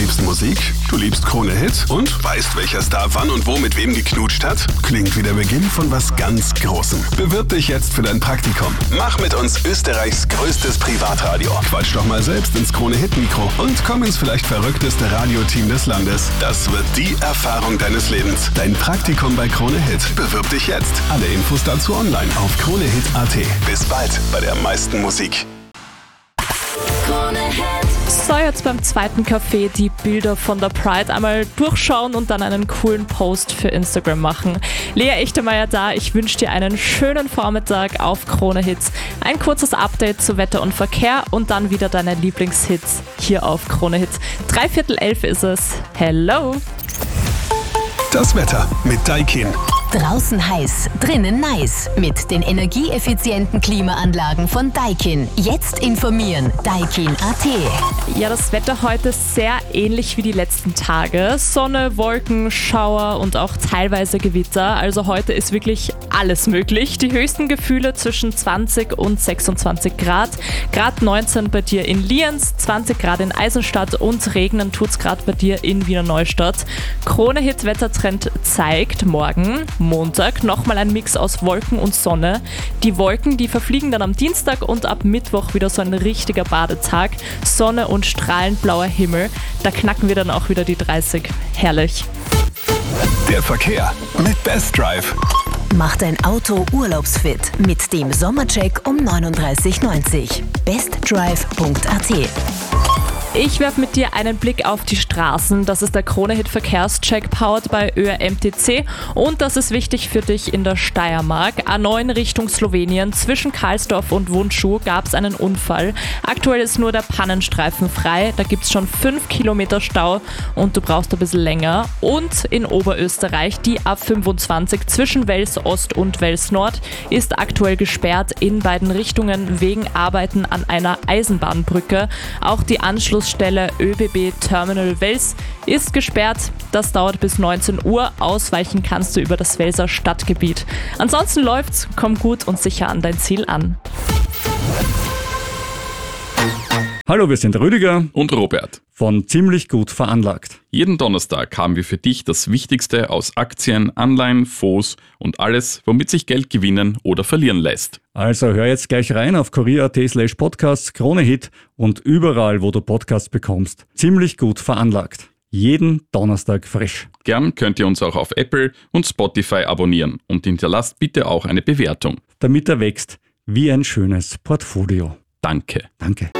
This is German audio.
liebst Musik, du liebst Krone Hit und weißt, welcher Star wann und wo mit wem geknutscht hat? Klingt wie der Beginn von was ganz Großem. Bewirb dich jetzt für dein Praktikum. Mach mit uns Österreichs größtes Privatradio. Quatsch doch mal selbst ins Krone Hit Mikro und komm ins vielleicht verrückteste Radioteam des Landes. Das wird die Erfahrung deines Lebens. Dein Praktikum bei Krone Hit. Bewirb dich jetzt. Alle Infos dazu online auf kronehit.at. Bis bald bei der meisten Musik. So, jetzt beim zweiten Kaffee die Bilder von der Pride einmal durchschauen und dann einen coolen Post für Instagram machen. Lea Echtemeyer da, ich wünsche dir einen schönen Vormittag auf Krone Hits. Ein kurzes Update zu Wetter und Verkehr und dann wieder deine Lieblingshits hier auf Krone Hits. 11:45 ist es. Hello! Das Wetter mit Daikin. Draußen heiß, drinnen nice. Mit den energieeffizienten Klimaanlagen von Daikin. Jetzt informieren. Daikin.at. Ja, das Wetter heute sehr ähnlich wie die letzten Tage. Sonne, Wolken, Schauer und auch teilweise Gewitter. Also heute ist wirklich alles möglich. Die höchsten Gefühle zwischen 20 und 26 Grad. Grad 19 bei dir in Lienz, 20 Grad in Eisenstadt und regnen tut's gerade bei dir in Wiener Neustadt. Krone Hit Wettertrend zeigt morgen, Montag, nochmal ein Mix aus Wolken und Sonne. Die Wolken, die verfliegen dann am Dienstag und ab Mittwoch wieder so ein richtiger Badetag. Sonne und strahlend blauer Himmel. Da knacken wir dann auch wieder die 30. Herrlich. Der Verkehr mit Best Drive. Mach dein Auto urlaubsfit mit dem Sommercheck um 39,90. bestdrive.at. Ich werfe mit dir einen Blick auf die Straßen. Das ist der Krone Hit Verkehrscheck powered bei ÖRMTC und das ist wichtig für dich in der Steiermark. A9 Richtung Slowenien zwischen Karlsdorf und Wundschuh gab es einen Unfall. Aktuell ist nur der Pannenstreifen frei. Da gibt es schon 5 Kilometer Stau und du brauchst ein bisschen länger. Und in Oberösterreich die A25 zwischen Wels Ost und Wels Nord ist aktuell gesperrt in beiden Richtungen wegen Arbeiten an einer Eisenbahnbrücke. Auch die Anschlussstelle ÖBB Terminal Wels ist gesperrt. Das dauert bis 19 Uhr. Ausweichen kannst du über das Welser Stadtgebiet. Ansonsten läuft's. Komm gut und sicher an dein Ziel an. Hallo, wir sind Rüdiger und Robert von Ziemlich gut veranlagt. Jeden Donnerstag haben wir für dich das Wichtigste aus Aktien, Anleihen, Fonds und alles, womit sich Geld gewinnen oder verlieren lässt. Also hör jetzt gleich rein auf kurier.at/podcasts, Krone Hit und überall, wo du Podcasts bekommst. Ziemlich gut veranlagt. Jeden Donnerstag frisch. Gern könnt ihr uns auch auf Apple und Spotify abonnieren und hinterlasst bitte auch eine Bewertung. Damit er wächst wie ein schönes Portfolio. Danke. Danke.